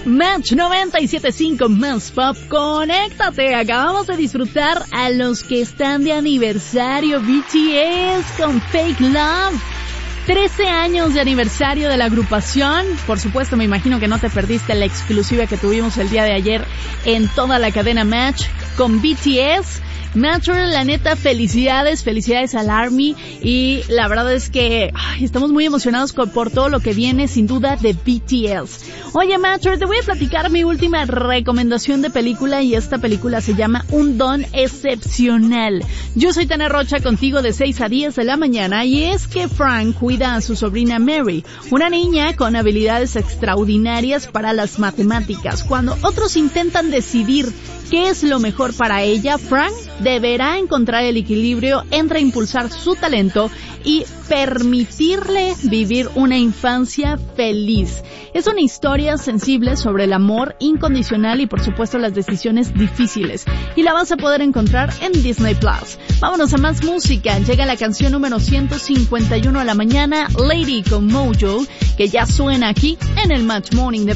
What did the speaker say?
Match 97.5 Más Pop, conéctate. Acabamos de disfrutar a los que están de aniversario, BTS con Fake Love. 13 años de aniversario de la agrupación. Por supuesto, me imagino que no te perdiste la exclusiva que tuvimos el día de ayer en toda la cadena Match con BTS. Natural, la neta, felicidades al ARMY, y la verdad es que estamos muy emocionados por todo lo que viene, sin duda, de BTS. Oye, Natural, te voy a platicar mi última recomendación de película, y esta película se llama Un Don Excepcional. Yo soy Tania Rocha, contigo de 6 a 10 de la mañana, y es que Frank cuida a su sobrina Mary, una niña con habilidades extraordinarias para las matemáticas. Cuando otros intentan decidir qué es lo mejor para ella, Frank deberá encontrar el equilibrio entre impulsar su talento y permitirle vivir una infancia feliz. Es una historia sensible sobre el amor incondicional y, por supuesto, las decisiones difíciles. Y la vas a poder encontrar en Disney Plus. Vámonos a más música. Llega la canción número 151 a la mañana, Lady con Mojo, que ya suena aquí en el Match Morning de